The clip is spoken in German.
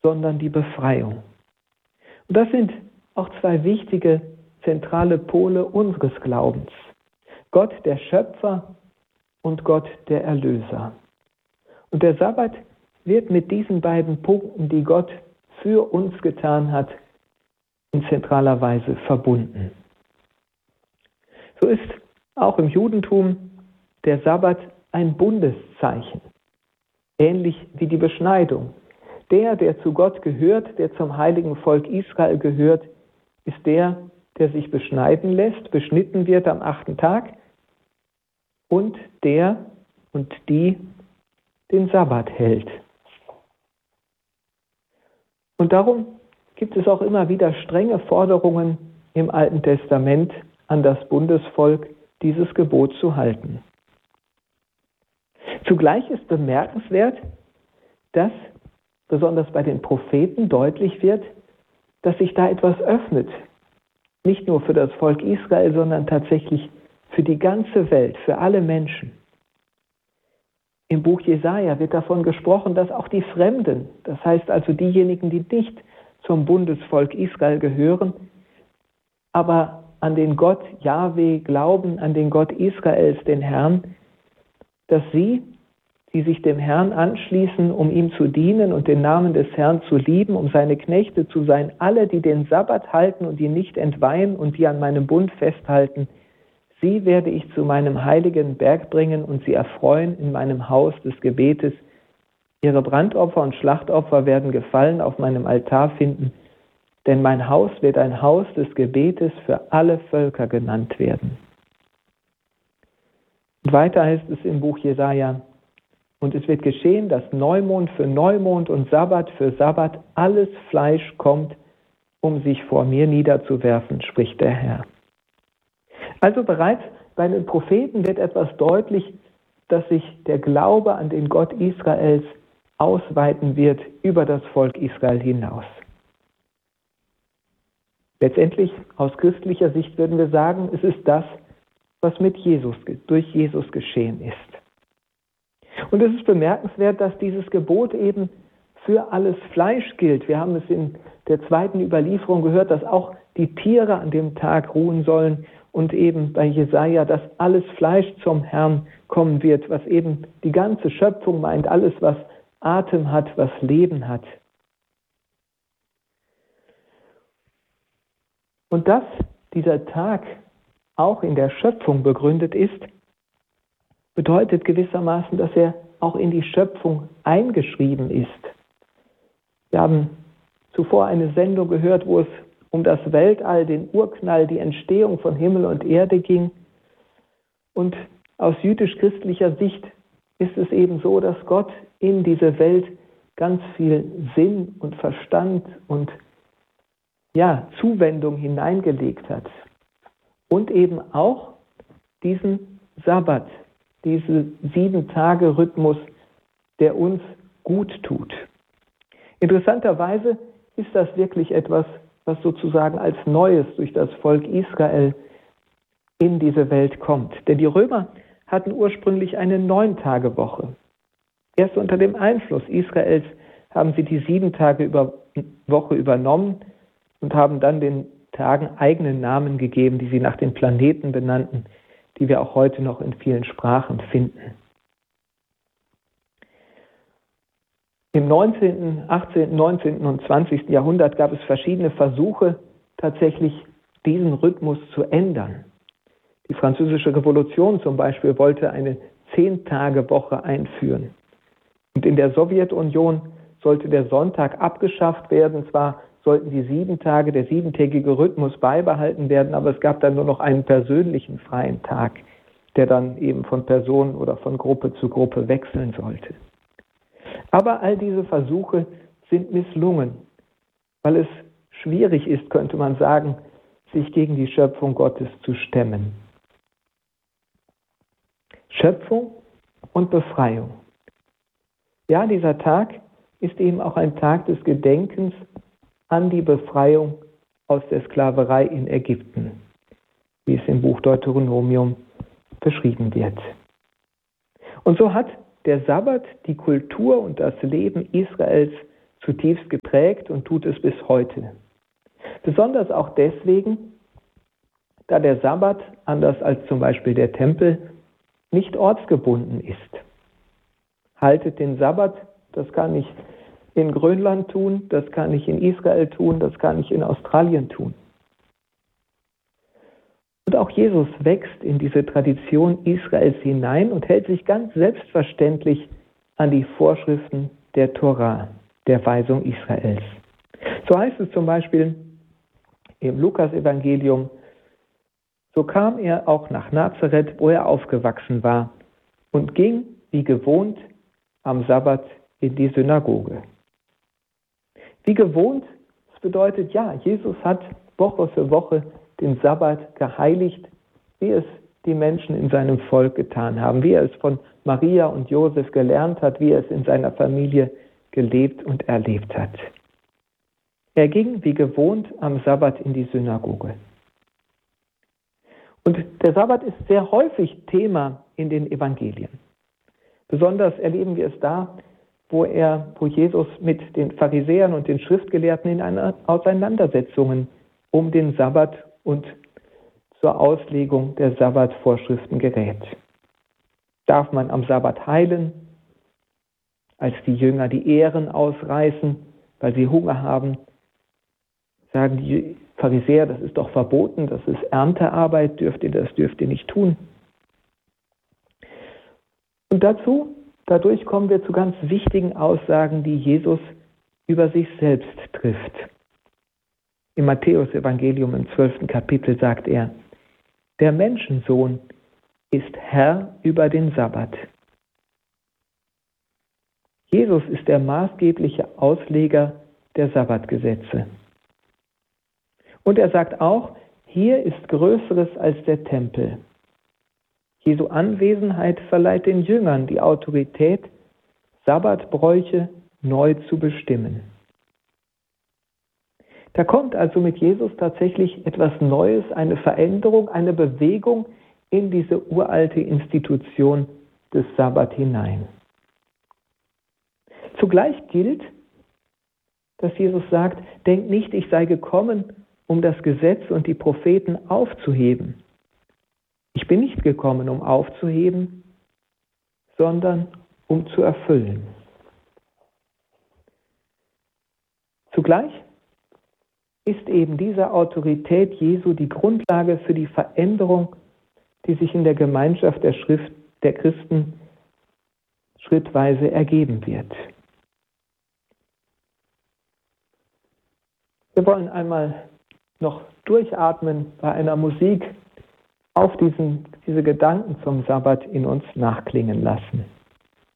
sondern die Befreiung. Und das sind auch zwei wichtige zentrale Pole unseres Glaubens. Gott der Schöpfer und Gott der Erlöser. Und der Sabbat wird mit diesen beiden Punkten, die Gott für uns getan hat, in zentraler Weise verbunden. So ist auch im Judentum der Sabbat ein Bundeszeichen, ähnlich wie die Beschneidung. Der zu Gott gehört, der zum heiligen Volk Israel gehört, ist der sich beschneiden lässt, beschnitten wird am 8. Tag und der und die den Sabbat hält. Und darum gibt es auch immer wieder strenge Forderungen im Alten Testament an das Bundesvolk, dieses Gebot zu halten. Zugleich ist bemerkenswert, dass besonders bei den Propheten deutlich wird, dass sich da etwas öffnet. Nicht nur für das Volk Israel, sondern tatsächlich für die ganze Welt, für alle Menschen. Im Buch Jesaja wird davon gesprochen, dass auch die Fremden, das heißt also diejenigen, die nicht zum Bundesvolk Israel gehören, aber an den Gott Jahwe glauben, an den Gott Israels, den Herrn, dass sie, die sich dem Herrn anschließen, um ihm zu dienen und den Namen des Herrn zu lieben, um seine Knechte zu sein, alle, die den Sabbat halten und ihn nicht entweihen und die an meinem Bund festhalten, sie werde ich zu meinem heiligen Berg bringen und sie erfreuen in meinem Haus des Gebetes. Ihre Brandopfer und Schlachtopfer werden Gefallen auf meinem Altar finden, denn mein Haus wird ein Haus des Gebetes für alle Völker genannt werden. Und weiter heißt es im Buch Jesaja, und es wird geschehen, dass Neumond für Neumond und Sabbat für Sabbat alles Fleisch kommt, um sich vor mir niederzuwerfen, spricht der Herr. Also bereits bei den Propheten wird etwas deutlich, dass sich der Glaube an den Gott Israels ausweiten wird über das Volk Israel hinaus. Letztendlich, aus christlicher Sicht würden wir sagen, es ist das, was durch Jesus geschehen ist. Und es ist bemerkenswert, dass dieses Gebot eben für alles Fleisch gilt. Wir haben es in der zweiten Überlieferung gehört, dass auch die Tiere an dem Tag ruhen sollen und eben bei Jesaja, dass alles Fleisch zum Herrn kommen wird, was eben die ganze Schöpfung meint, alles, was Atem hat, was Leben hat. Und dass dieser Tag auch in der Schöpfung begründet ist, bedeutet gewissermaßen, dass er auch in die Schöpfung eingeschrieben ist. Wir haben zuvor eine Sendung gehört, wo es um das Weltall, den Urknall, die Entstehung von Himmel und Erde ging. Und aus jüdisch-christlicher Sicht ist es eben so, dass Gott in diese Welt ganz viel Sinn und Verstand und Zuwendung hineingelegt hat. Und eben auch diesen Sabbat, diesen 7-Tage-Rhythmus, der uns gut tut. Interessanterweise ist das wirklich etwas, was sozusagen als Neues durch das Volk Israel in diese Welt kommt. Denn die Römer hatten ursprünglich eine 9-Tage-Woche. Erst unter dem Einfluss Israels haben sie die 7-Tage-Woche übernommen und haben dann den Tagen eigene Namen gegeben, die sie nach den Planeten benannten, die wir auch heute noch in vielen Sprachen finden. Im 19., 18., 19. und 20. Jahrhundert gab es verschiedene Versuche, tatsächlich diesen Rhythmus zu ändern. Die Französische Revolution zum Beispiel wollte eine 10-Tage-Woche einführen. Und in der Sowjetunion sollte der Sonntag abgeschafft werden. Zwar sollten die 7 Tage, der 7-tägige Rhythmus beibehalten werden, aber es gab dann nur noch einen persönlichen freien Tag, der dann eben von Person oder von Gruppe zu Gruppe wechseln sollte. Aber all diese Versuche sind misslungen, weil es schwierig ist, könnte man sagen, sich gegen die Schöpfung Gottes zu stemmen. Schöpfung und Befreiung. Ja, dieser Tag ist eben auch ein Tag des Gedenkens an die Befreiung aus der Sklaverei in Ägypten, wie es im Buch Deuteronomium beschrieben wird. Und so hat der Sabbat die Kultur und das Leben Israels zutiefst geprägt und tut es bis heute. Besonders auch deswegen, da der Sabbat, anders als zum Beispiel der Tempel, nicht ortsgebunden ist. Haltet den Sabbat, das kann ich in Grönland tun, das kann ich in Israel tun, das kann ich in Australien tun. Und auch Jesus wächst in diese Tradition Israels hinein und hält sich ganz selbstverständlich an die Vorschriften der Tora, der Weisung Israels. So heißt es zum Beispiel im Lukas-Evangelium: So kam er auch nach Nazareth, wo er aufgewachsen war, und ging, wie gewohnt, am Sabbat in die Synagoge. Wie gewohnt, das bedeutet, ja, Jesus hat Woche für Woche den Sabbat geheiligt, wie es die Menschen in seinem Volk getan haben, wie er es von Maria und Josef gelernt hat, wie er es in seiner Familie gelebt und erlebt hat. Er ging wie gewohnt am Sabbat in die Synagoge. Und der Sabbat ist sehr häufig Thema in den Evangelien. Besonders erleben wir es da, wo Jesus mit den Pharisäern und den Schriftgelehrten in Auseinandersetzungen um den Sabbat und zur Auslegung der Sabbatvorschriften gerät. Darf man am Sabbat heilen, als die Jünger die Ähren ausreißen, weil sie Hunger haben? Sagen die Pharisäer, das ist doch verboten, das ist Erntearbeit, das dürft ihr nicht tun. Und dadurch kommen wir zu ganz wichtigen Aussagen, die Jesus über sich selbst trifft. Im Matthäus-Evangelium im 12. Kapitel sagt er: Der Menschensohn ist Herr über den Sabbat. Jesus ist der maßgebliche Ausleger der Sabbatgesetze. Und er sagt auch, hier ist Größeres als der Tempel. Jesu Anwesenheit verleiht den Jüngern die Autorität, Sabbatbräuche neu zu bestimmen. Da kommt also mit Jesus tatsächlich etwas Neues, eine Veränderung, eine Bewegung in diese uralte Institution des Sabbat hinein. Zugleich gilt, dass Jesus sagt, denkt nicht, ich sei gekommen, um das Gesetz und die Propheten aufzuheben. Ich bin nicht gekommen, um aufzuheben, sondern um zu erfüllen. Zugleich ist eben diese Autorität Jesu die Grundlage für die Veränderung, die sich in der Gemeinschaft der Christen schrittweise ergeben wird. Wir wollen einmal noch durchatmen bei einer Musik, auf diese Gedanken zum Sabbat in uns nachklingen lassen.